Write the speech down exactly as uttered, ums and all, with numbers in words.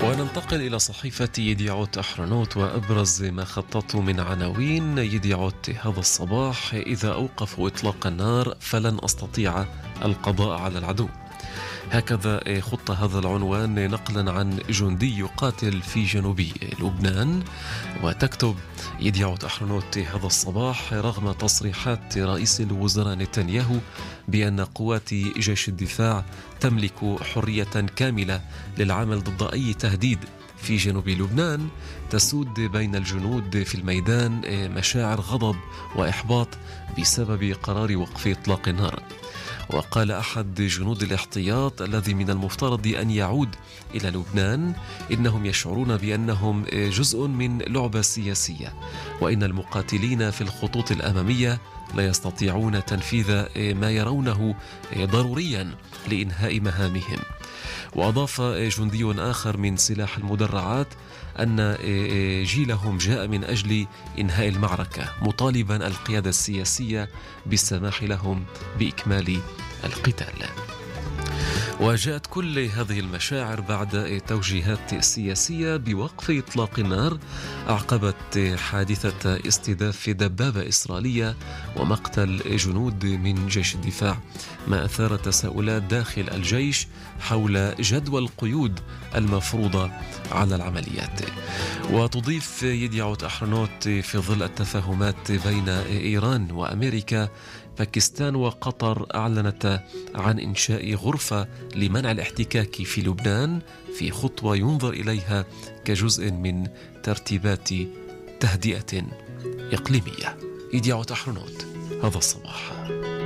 وننتقل إلى صحيفة يديعوت أحرنوت وأبرز ما خططوا من عناوين يديعوت هذا الصباح: إذا أوقفوا إطلاق النار فلن أستطيع القضاء على العدو. هكذا خط هذا العنوان نقلا عن جندي يقاتل في جنوب لبنان. وتكتب يديعوت أحرنوت هذا الصباح: رغم تصريحات رئيس الوزراء نتنياهو بأن قوات جيش الدفاع تملك حرية كاملة للعمل ضد أي تهديد في جنوب لبنان، تسود بين الجنود في الميدان مشاعر غضب وإحباط بسبب قرار وقف إطلاق النار. وقال أحد جنود الاحتياط الذي من المفترض أن يعود إلى لبنان إنهم يشعرون بأنهم جزء من لعبة سياسية، وإن المقاتلين في الخطوط الأمامية لا يستطيعون تنفيذ ما يرونه ضروريا لإنهاء مهامهم. وأضاف جندي آخر من سلاح المدرعات أن جيلهم جاء من أجل إنهاء المعركة، مطالبا القيادة السياسية بالسماح لهم بإكمال القتال. وجاءت كل هذه المشاعر بعد توجيهات سياسية بوقف إطلاق النار أعقبت حادثة استهداف دبابة إسرائيلية ومقتل جنود من جيش الدفاع، ما أثار تساؤلات داخل الجيش حول جدوى القيود المفروضة على العمليات. وتضيف يديعوت أحرنوت: في ظل التفاهمات بين إيران وأمريكا، باكستان وقطر أعلنت عن إنشاء غرفة لمنع الاحتكاك في لبنان، في خطوة ينظر إليها كجزء من ترتيبات تهدئة إقليمية. يديعوت أحرنوت هذا الصباح.